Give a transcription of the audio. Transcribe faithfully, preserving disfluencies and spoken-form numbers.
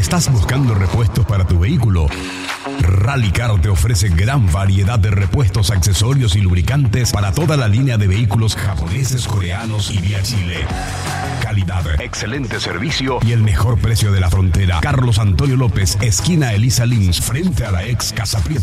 ¿Estás buscando repuestos para tu vehículo? Rallycar te ofrece gran variedad de repuestos, accesorios y lubricantes para toda la línea de vehículos japoneses, coreanos y vía Chile. Calidad, excelente servicio y el mejor precio de la frontera. Carlos Antonio López, esquina Elisa Lins, frente a la ex Casa Prieto.